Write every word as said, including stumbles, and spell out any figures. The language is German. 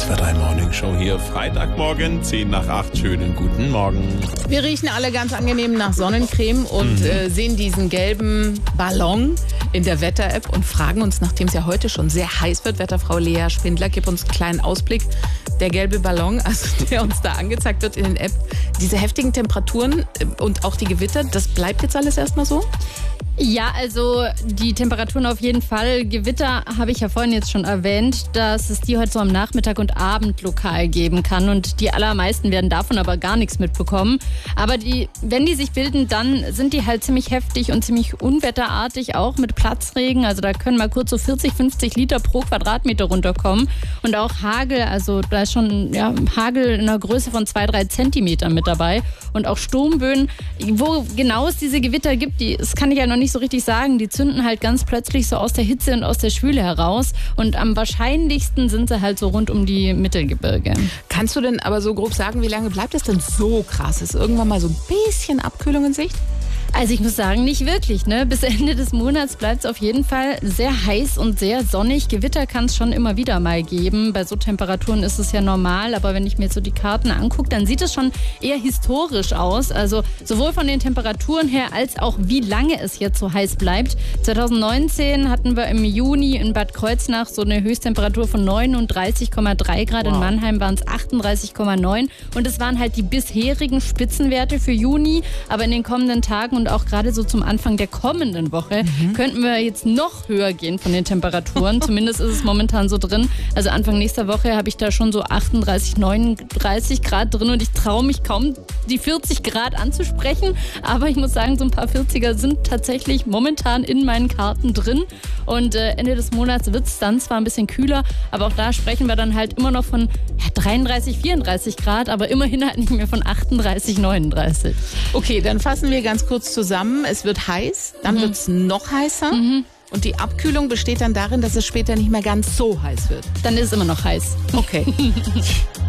F A drei Morning Show hier. Freitagmorgen, zehn nach acht. Schönen guten Morgen. Wir riechen alle ganz angenehm nach Sonnencreme und mhm. äh, sehen diesen gelben Ballon in der Wetter-App und fragen uns, nachdem es ja heute schon sehr heiß wird, Wetterfrau Lea Spindler, gib uns einen kleinen Ausblick. Der gelbe Ballon, also der uns da angezeigt wird in den App, diese heftigen Temperaturen und auch die Gewitter, das bleibt jetzt alles erstmal so? Ja, also die Temperaturen auf jeden Fall. Gewitter habe ich ja vorhin jetzt schon erwähnt, dass es die heute so am Nachmittag und Abend lokal geben kann. Und die allermeisten werden davon aber gar nichts mitbekommen. Aber die, wenn die sich bilden, dann sind die halt ziemlich heftig und ziemlich unwetterartig, auch mit Platzregen. Also da können mal kurz so vierzig, fünfzig Liter pro Quadratmeter runterkommen. Und auch Hagel, also da ist schon ja, Hagel in einer Größe von zwei, drei Zentimetern mit dabei. Und auch Sturmböen. Wo genau es diese Gewitter gibt, die, das kann ich ja noch nicht so richtig sagen. Die zünden halt ganz plötzlich so aus der Hitze und aus der Schwüle heraus. Und am wahrscheinlichsten sind sie halt so rund um die Mittelgebirge. Kannst du denn aber so grob sagen, wie lange bleibt es denn so krass? Ist irgendwann mal so ein bisschen Abkühlung in Sicht? Also ich muss sagen, nicht wirklich. Ne? Bis Ende des Monats bleibt es auf jeden Fall sehr heiß und sehr sonnig. Gewitter kann es schon immer wieder mal geben. Bei so Temperaturen ist es ja normal. Aber wenn ich mir jetzt so die Karten angucke, dann sieht es schon eher historisch aus. Also sowohl von den Temperaturen her, als auch wie lange es jetzt so heiß bleibt. zwanzig neunzehn hatten wir im Juni in Bad Kreuznach so eine Höchsttemperatur von neununddreißig Komma drei Grad. Wow. In Mannheim waren es achtunddreißig Komma neun. Und es waren halt die bisherigen Spitzenwerte für Juni. Aber in den kommenden Tagen und auch gerade so zum Anfang der kommenden Woche mhm. könnten wir jetzt noch höher gehen von den Temperaturen. Zumindest ist es momentan so drin. Also Anfang nächster Woche habe ich da schon so achtunddreißig, neununddreißig Grad drin und ich traue mich kaum, die vierzig Grad anzusprechen. Aber ich muss sagen, so ein paar vierziger sind tatsächlich momentan in meinen Karten drin. Und äh, Ende des Monats wird es dann zwar ein bisschen kühler, aber auch da sprechen wir dann halt immer noch von ja, dreiunddreißig, vierunddreißig Grad, aber immerhin halt nicht mehr von achtunddreißig, neununddreißig. Okay, dann fassen wir ganz kurz zusammen. Es wird heiß, dann mhm. wird es noch heißer. Mhm. Und die Abkühlung besteht dann darin, dass es später nicht mehr ganz so heiß wird. Dann ist es immer noch heiß. Okay.